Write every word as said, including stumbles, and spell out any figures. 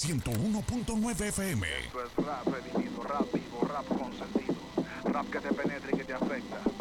ciento uno punto nueve F M. Esto es rap redimido, rap vivo, rap con sentido. Rap que te penetra y que te afecta.